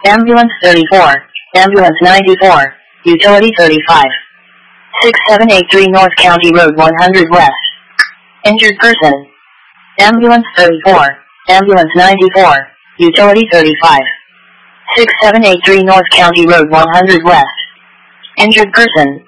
Ambulance 34, Ambulance 94, Utility 35. 6783 North County Road 100 West. Injured person. Ambulance 34, Ambulance 94, Utility 35. 6783 North County Road 100 West. Injured person.